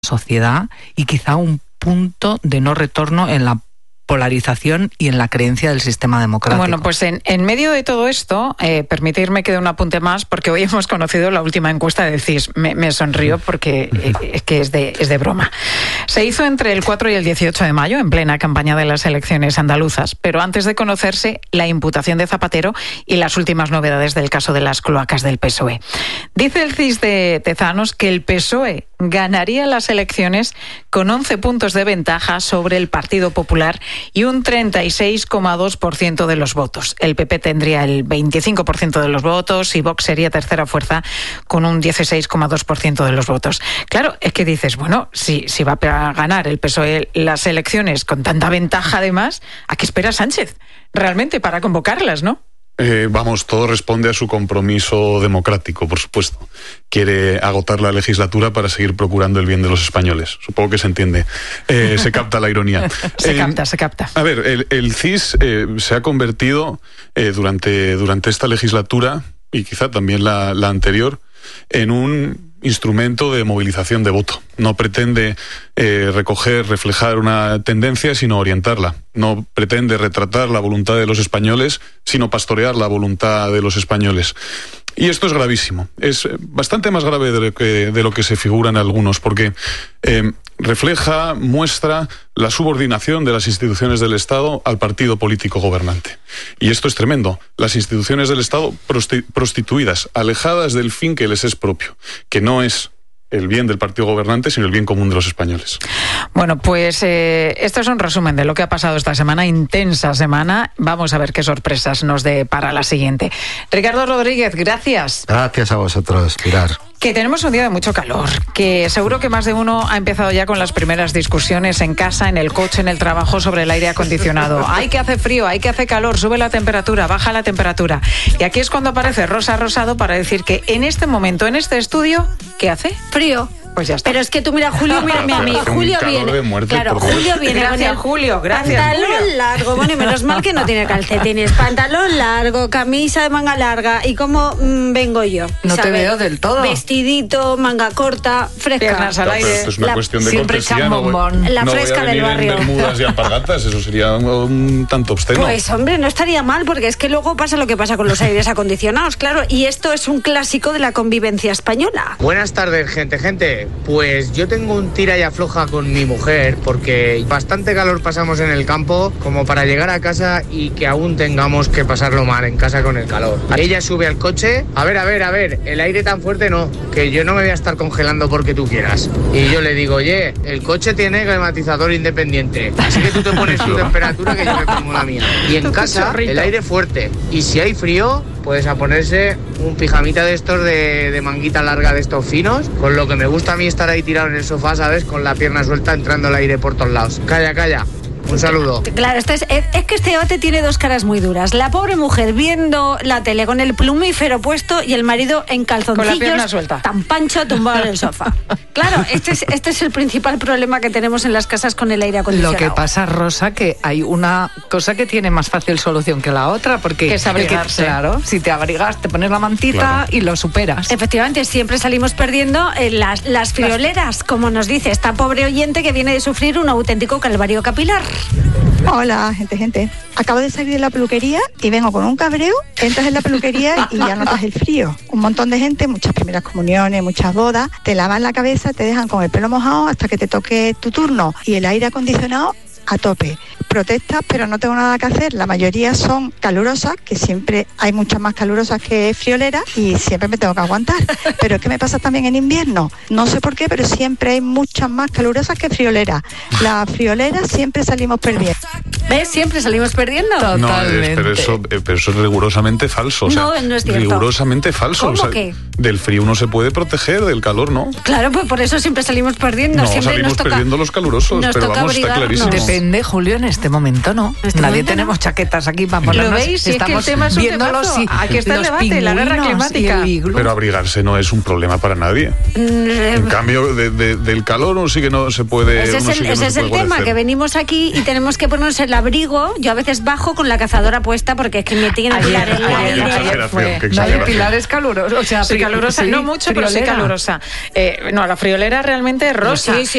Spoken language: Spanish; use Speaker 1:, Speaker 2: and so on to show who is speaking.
Speaker 1: sociedad y quizá un punto de no retorno en la polarización y en la creencia del sistema democrático.
Speaker 2: Bueno, pues en medio de todo esto, permitirme que dé un apunte más, porque hoy hemos conocido la última encuesta del CIS. Me sonrío porque es que es de broma. Se hizo entre el 4 y el 18 de mayo, en plena campaña de las elecciones andaluzas, pero antes de conocerse la imputación de Zapatero y las últimas novedades del caso de las cloacas del PSOE. Dice el CIS de Tezanos que el PSOE ganaría las elecciones con 11 puntos de ventaja sobre el Partido Popular y un 36,2% de los votos. El PP tendría el 25% de los votos y Vox sería tercera fuerza con un 16,2% de los votos. Claro, es que dices, bueno, si va a ganar el PSOE las elecciones con tanta ventaja además, ¿a qué espera Sánchez realmente para convocarlas, no?
Speaker 3: Todo responde a su compromiso democrático, por supuesto. Quiere agotar la legislatura para seguir procurando el bien de los españoles. Supongo que se entiende. Se capta la ironía.
Speaker 2: Se capta.
Speaker 3: A ver, el CIS se ha convertido durante esta legislatura, y quizá también la anterior, en un instrumento de movilización de voto. No pretende reflejar una tendencia, sino orientarla. No pretende retratar la voluntad de los españoles, sino pastorear la voluntad de los españoles. Y esto es gravísimo. Es bastante más grave de lo que se figuran algunos, porque muestra la subordinación de las instituciones del Estado al partido político gobernante. Y esto es tremendo. Las instituciones del Estado prostituidas, alejadas del fin que les es propio, que no es el bien del partido gobernante, sino el bien común de los españoles.
Speaker 2: Bueno, pues esto es un resumen de lo que ha pasado esta semana, intensa semana. Vamos a ver qué sorpresas nos dé para la siguiente. Ricardo Rodríguez, gracias.
Speaker 4: Gracias a vosotros, Pilar.
Speaker 2: Que tenemos un día de mucho calor, que seguro que más de uno ha empezado ya con las primeras discusiones en casa, en el coche, en el trabajo sobre el aire acondicionado. Hay que hace frío, hay que hace calor, sube la temperatura, baja la temperatura. Y aquí es cuando aparece Rosa Rosado para decir que en este momento, en este estudio, ¿qué hace?
Speaker 5: Frío.
Speaker 2: Pues ya está.
Speaker 5: Pero es que tú mira, Julio, mírame a mí. Julio viene.
Speaker 3: Claro,
Speaker 5: Julio viene.
Speaker 2: Gracias, Julio. Gracias,
Speaker 5: pantalón
Speaker 2: Julio.
Speaker 5: largo. Bueno, y menos mal que no tiene calcetines. Pantalón largo, camisa de manga larga. ¿Y cómo vengo yo?
Speaker 1: No
Speaker 5: ¿sabes?
Speaker 1: te veo del todo.
Speaker 5: Vestidito, manga corta, fresca.
Speaker 2: Piernas al aire.
Speaker 3: Esto es una cuestión de
Speaker 1: siempre
Speaker 3: cortesía.
Speaker 1: echan bombón.
Speaker 5: La fresca del barrio.
Speaker 3: En bermudas y alpargatas, eso sería un tanto obsceno.
Speaker 5: Pues hombre, no estaría mal, porque es que luego pasa lo que pasa con los aires acondicionados, claro. Y esto es un clásico de la convivencia española.
Speaker 6: Buenas tardes, gente. Pues yo tengo un tira y afloja con mi mujer, porque bastante calor pasamos en el campo como para llegar a casa y que aún tengamos que pasarlo mal en casa con el calor. Ella sube al coche, a ver, el aire tan fuerte no, que yo no me voy a estar congelando porque tú quieras. Y yo le digo, oye, el coche tiene climatizador independiente, así que tú te pones tu temperatura que yo me pongo la mía. Y en casa el aire fuerte, y si hay frío, puedes a ponerse un pijamita de estos de manguita larga de estos finos, con lo que me gusta a mí estar ahí tirado en el sofá, ¿sabes? Con la pierna suelta entrando el aire por todos lados. Calla. Un saludo.
Speaker 5: Claro, es que este debate tiene dos caras muy duras. La pobre mujer viendo la tele con el plumífero puesto y el marido en calzoncillos,
Speaker 2: con la pierna suelta,
Speaker 5: tan pancho, tumbado en el sofá. Claro, este es el principal problema que tenemos en las casas con el aire acondicionado.
Speaker 1: Lo que pasa, Rosa, que hay una cosa que tiene más fácil solución que la otra, porque
Speaker 2: que es abrigarse.
Speaker 1: Claro, si te abrigas, te pones la mantita, claro, y lo superas.
Speaker 5: Efectivamente, siempre salimos perdiendo las frioleras, como nos dice esta pobre oyente que viene de sufrir un auténtico calvario capilar.
Speaker 7: Hola, gente. Acabo de salir de la peluquería y vengo con un cabreo. Entras en la peluquería y ya notas el frío. Un montón de gente, muchas primeras comuniones, muchas bodas, te lavan la cabeza, te dejan con el pelo mojado hasta que te toque tu turno. Y el aire acondicionado a tope. Protestas, pero no tengo nada que hacer. La mayoría son calurosas, que siempre hay muchas más calurosas que frioleras y siempre me tengo que aguantar. Pero es que me pasa también en invierno. No sé por qué, pero siempre hay muchas más calurosas que frioleras. Las frioleras siempre salimos perdiendo.
Speaker 5: ¿Ves? Siempre salimos perdiendo.
Speaker 1: Totalmente.
Speaker 3: Pero eso es rigurosamente falso. O sea,
Speaker 5: no es cierto.
Speaker 3: Rigurosamente falso.
Speaker 5: ¿Cómo
Speaker 3: o sea,
Speaker 5: que?
Speaker 3: Del frío uno se puede proteger, del calor no.
Speaker 5: Claro, pues por eso siempre salimos perdiendo.
Speaker 3: No,
Speaker 5: siempre
Speaker 3: salimos perdiendo los calurosos, pero vamos, está clarísimo.
Speaker 1: Depende, Julio, en este momento no. Nadie tenemos chaquetas aquí para ponernos.
Speaker 2: ¿Lo veis? Si es que el tema es un temazo. Aquí está el debate, la guerra climática.
Speaker 3: Pero abrigarse no es un problema para nadie. En cambio, del calor uno sí que no se puede.
Speaker 5: Ese es el tema, que venimos aquí y tenemos que ponernos el abrigo, yo a veces bajo con la cazadora puesta porque es que me tiene que dar el aire.
Speaker 2: No, Pilar es calurosa, o sea, calurosa, no mucho, pero sí calurosa. No, la friolera realmente es rosa.
Speaker 5: Sí, sí.